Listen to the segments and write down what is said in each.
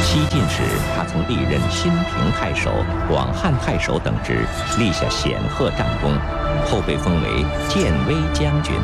西晋时，他曾历任新平太守、广汉太守等职，立下显赫战功，后被封为建威将军。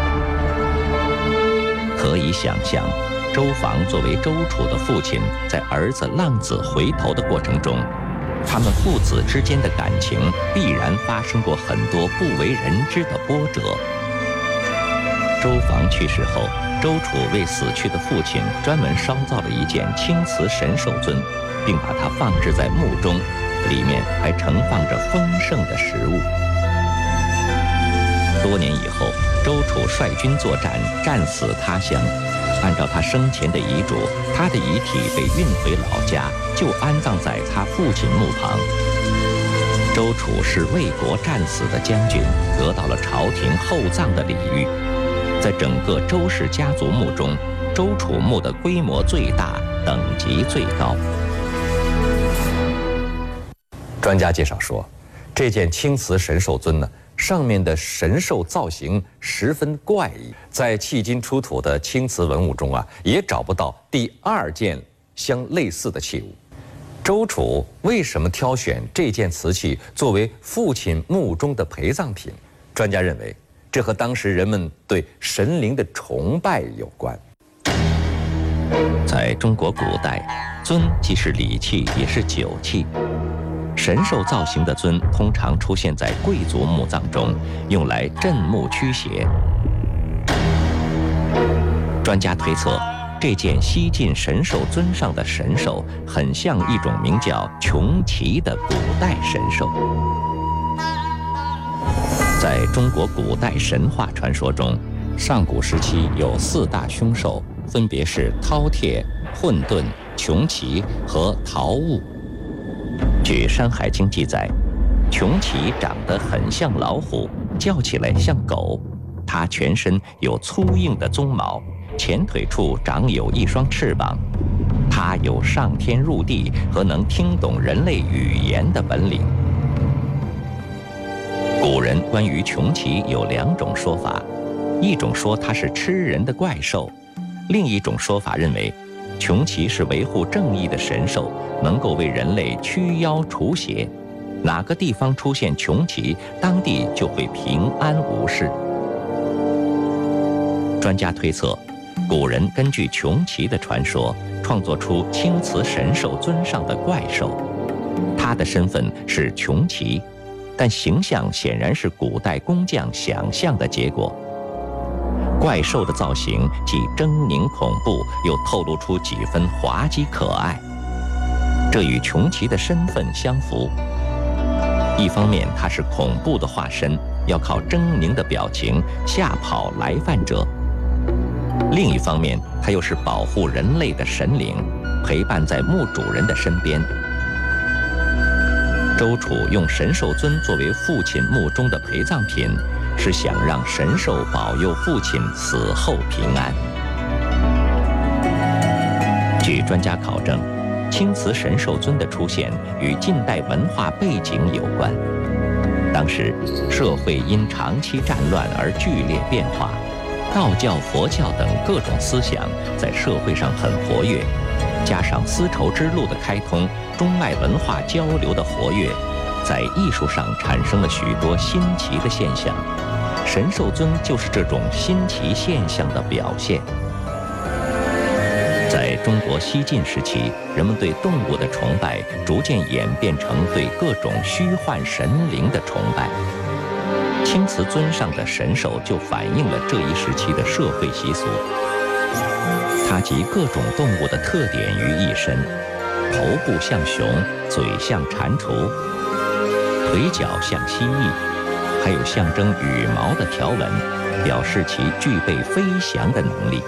可以想象，周防作为周楚的父亲，在儿子浪子回头的过程中，他们父子之间的感情必然发生过很多不为人知的波折。周防去世后，周楚为死去的父亲专门烧造了一件青瓷神兽尊，并把它放置在墓中，里面还盛放着丰盛的食物。多年以后，周楚率军作战，战死他乡。按照他生前的遗嘱，他的遗体被运回老家，就安葬在他父亲墓旁。周楚是为国战死的将军，得到了朝廷厚葬的礼遇。在整个周氏家族墓中，周楚墓的规模最大，等级最高。 专家介绍说，这件青瓷神兽尊呢，上面的神兽造型十分怪异，在迄今出土的青瓷文物中啊，也找不到第二件相类似的器物。周楚为什么挑选这件瓷器作为父亲墓中的陪葬品？专家认为，这和当时人们对神灵的崇拜有关。 在中国古代，尊既是礼器，也是酒器。神兽造型的尊通常出现在贵族墓葬中，用来镇墓驱邪。专家推测，这件西晋神兽尊上的神兽很像一种名叫穷奇的古代神兽。在中国古代神话传说中，上古时期有4大凶兽，分别是饕餮、混沌、穷奇和桃物。据《山海经》记载，穷奇长得很像老虎，叫起来像狗。它全身有粗硬的鬃毛，前腿处长有一双翅膀。它有上天入地和能听懂人类语言的本领。古人关于穷奇有2种说法，一种说它是吃人的怪兽，另一种说法认为穷奇是维护正义的神兽，能够为人类驱妖除邪。哪个地方出现穷奇，当地就会平安无事。专家推测，古人根据穷奇的传说，创作出青瓷神兽尊上的怪兽。他的身份是穷奇，但形象显然是古代工匠想象的结果。怪兽的造型既狰狞恐怖，又透露出几分滑稽可爱，这与穷奇的身份相符。一方面，它是恐怖的化身，要靠狰狞的表情吓跑来犯者；另一方面，它又是保护人类的神灵，陪伴在墓主人的身边。周楚用神兽尊作为父亲墓中的陪葬品，是想让神兽保佑父亲死后平安。据专家考证，青瓷神兽尊的出现与近代文化背景有关。当时社会因长期战乱而剧烈变化，道教、佛教等各种思想在社会上很活跃，加上丝绸之路的开通，中外文化交流的活跃，在艺术上产生了许多新奇的现象。神兽尊就是这种新奇现象的表现。在中国西晋时期，人们对动物的崇拜逐渐演变成对各种虚幻神灵的崇拜。青瓷尊上的神兽就反映了这一时期的社会习俗。它集各种动物的特点于一身，头部像熊，嘴像蟾蜍，腿脚像蜥蜴，还有象征羽毛的条纹，表示其具备飞翔的能力。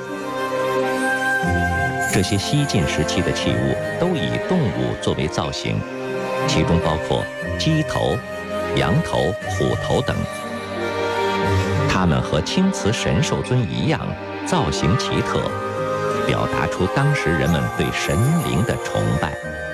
这些西晋时期的器物都以动物作为造型，其中包括鸡头、羊头、虎头等。它们和青瓷神兽尊一样，造型奇特，表达出当时人们对神灵的崇拜。